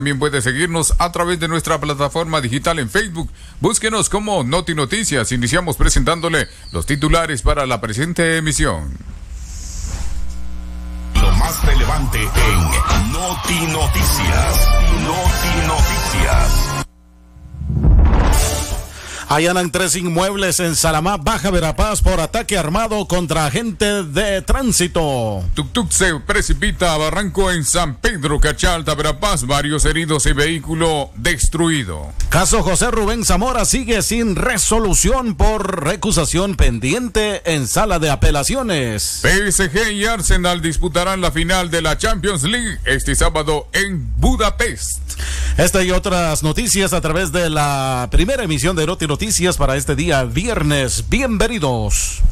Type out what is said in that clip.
También puede seguirnos a través de nuestra plataforma digital en Facebook. Búsquenos como Noti Noticias. Iniciamos presentándole los titulares para la presente emisión. Lo más relevante en Noti Noticias. Noti Noticias. Allanan 3 inmuebles en Salamá, Baja Verapaz, por ataque armado contra agente de tránsito. Tuk-tuk se precipita a barranco en San Pedro, Cachalta, Verapaz. Varios heridos y vehículo destruido. Caso José Rubén Zamora sigue sin resolución por recusación pendiente en sala de apelaciones. PSG y Arsenal disputarán la final de la Champions League este sábado en Budapest. Esta y otras noticias a través de la primera emisión de Noti Noticias para este día viernes. Bienvenidos.